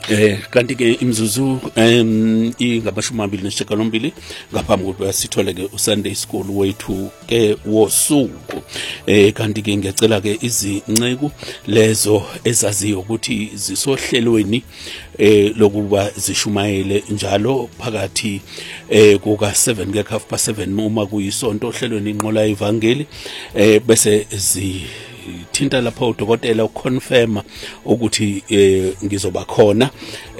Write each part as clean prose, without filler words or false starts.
Kanti ke imzuzu ingabashumi amabili nesishiyagalombili ngaphambi kokuba sithole ke uSunday School wethu ke wosuku. Kanti ke ngiyacela ke izinceku lezo ezaziyo ukuthi zisohlelweni lokuba zishumayele njalo phakathi kuka 7 ke 7:30 uma kuyisonto ohlelweni inqola yevangeli bese thinta lapho udokotela uconfirma ukuthi ngizoba khona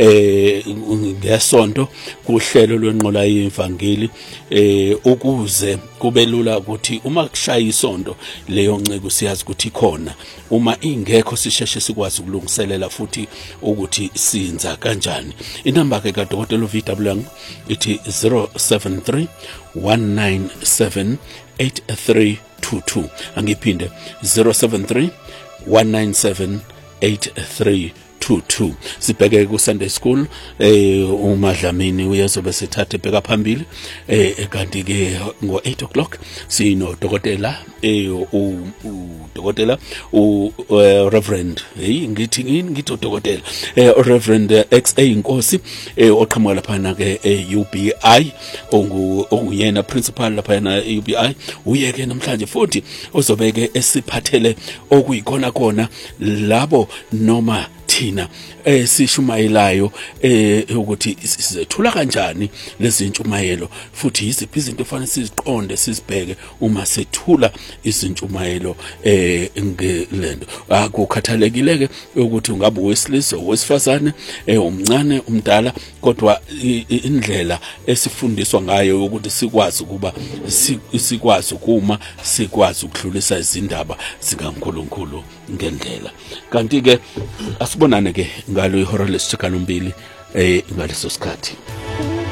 ngesonto kuhlelo lwenqola yevangeli ukuze kube lula ukuthi uma kushaya isonto leyo nceke siyazi ukuthi khona, uma ingekho sisheshe sikwazi ukulungiselela futhi ukuthi sinza kanjani. Inamba ke kaDokotela uVW ithi 073 197 8322. Angiphinde 073 197 8322. Sibheke ku Sunday School uMadlamini uyezobe sethatha ebheka phambili kanti ke ngo 8 o'clock sino dokotela udokotela Reverend ngithi udokotela Reverend XA Inkosi oqhamuka lapha ke UBI onguyena principal lapha na UBI uyeke namhlanje futhi ozobeke esiphathele okuyikhona khona labo noma thina sishumayelayo ukuthi sizethula kanjani lezi ntshumayelo futhi iziphi izinto efanele siziqonde sizibheke uma sethula izintshumayelo ngelendo. Akukhathalekile ke ukuthi ungabe wesilisa owesifazane umncane umdala, kodwa indlela esifundiswa ngayo ukuthi sikwazi ukuba sikwazi ukuma sikwazi ukudlulisa izindaba zikaNkulunkulu ngendlela. Kanti ke asibonane ke ngalo ihora lesishiyagalombili ngaleso sikhathi.